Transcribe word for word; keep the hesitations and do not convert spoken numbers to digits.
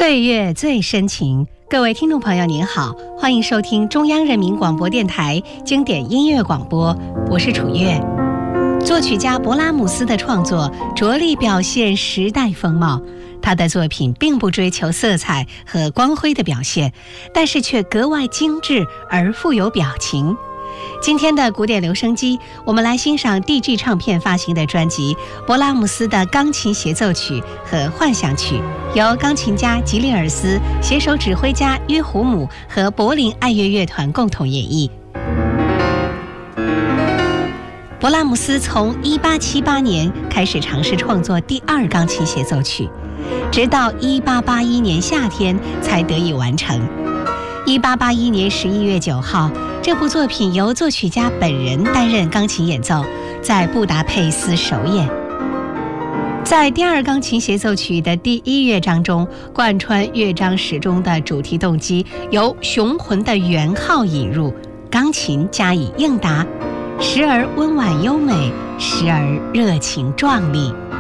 岁月最深情，各位听众朋友您好，欢迎收听中央人民广播电台经典音乐广播，我是楚月。作曲家勃拉姆斯的创作着力表现时代风貌，他的作品并不追求色彩和光辉的表现，但是却格外精致而富有表情。今天的古典留声机，我们来欣赏 D G 唱片发行的专辑勃拉姆斯的钢琴协奏曲和幻想曲，由钢琴家吉利尔斯、携手指挥家约胡姆和柏林爱乐乐团共同演绎。勃拉姆斯从一八七八年开始尝试创作第二钢琴协奏曲，直到一八八一年夏天才得以完成。一八八一年十一月九号，这部作品由作曲家本人担任钢琴演奏，在布达佩斯首演。在第二钢琴协奏曲的第一乐章中，贯穿乐章始终的主题动机由雄浑的圆号引入，钢琴加以应答，时而温婉优美，时而热情壮丽。